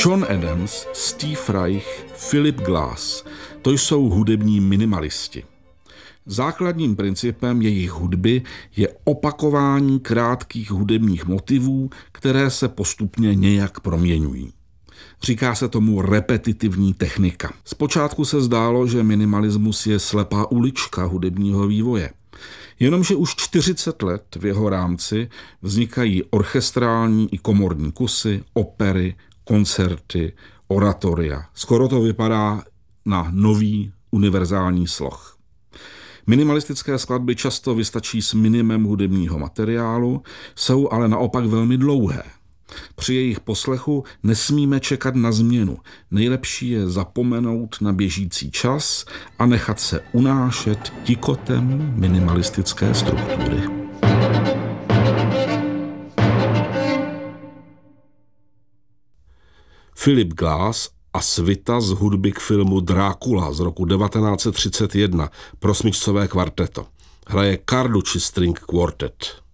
John Adams, Steve Reich, Philip Glass, to jsou hudební minimalisti. Základním principem jejich hudby je opakování krátkých hudebních motivů, které se postupně nějak proměňují. Říká se tomu repetitivní technika. Zpočátku se zdálo, že minimalismus je slepá ulička hudebního vývoje. Jenomže už 40 let v jeho rámci vznikají orchestrální i komorní kusy, opery, koncerty, oratoria. Skoro to vypadá na nový univerzální sloh. Minimalistické skladby často vystačí s minimem hudebního materiálu, jsou ale naopak velmi dlouhé. Při jejich poslechu nesmíme čekat na změnu. Nejlepší je zapomenout na běžící čas a nechat se unášet tikotem minimalistické struktury. Philip Glass a svita z hudby k filmu Drákula z roku 1931 pro smyčcové kvarteto. Hraje Carducci String Quartet.